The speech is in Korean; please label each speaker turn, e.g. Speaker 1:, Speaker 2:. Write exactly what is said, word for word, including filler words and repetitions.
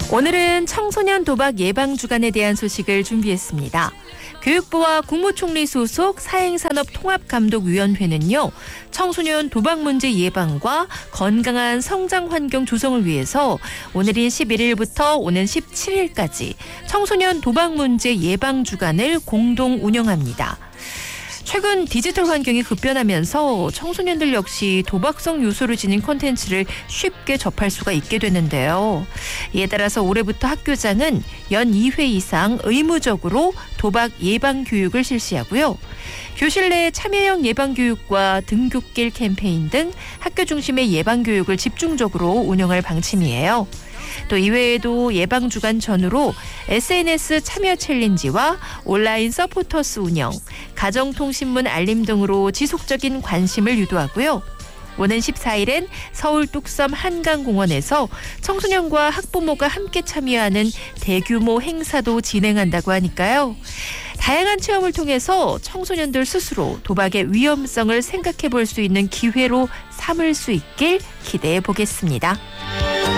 Speaker 1: 오늘은 청소년 도박 예방 주간에 대한 소식을 준비했습니다. 교육부와 국무총리 소속 사행산업통합감독위원회는요, 청소년 도박 문제 예방과 건강한 성장 환경 조성을 위해서 오늘인 십일일부터 오는 십칠일까지 청소년 도박 문제 예방 주간을 공동 운영합니다. 최근 디지털 환경이 급변하면서 청소년들 역시 도박성 요소를 지닌 콘텐츠를 쉽게 접할 수가 있게 되는데요. 이에 따라서 올해부터 학교장은 연 이 회 이상 의무적으로 도박 예방 교육을 실시하고요. 교실 내 참여형 예방 교육과 등굣길 캠페인 등 학교 중심의 예방 교육을 집중적으로 운영할 방침이에요. 또 이외에도 예방주간 전후로 에스엔에스 참여 챌린지와 온라인 서포터스 운영, 가정통신문 알림 등으로 지속적인 관심을 유도하고요. 오는 십사일엔 서울 뚝섬 한강공원에서 청소년과 학부모가 함께 참여하는 대규모 행사도 진행한다고 하니까요. 다양한 체험을 통해서 청소년들 스스로 도박의 위험성을 생각해 볼 수 있는 기회로 삼을 수 있길 기대해 보겠습니다.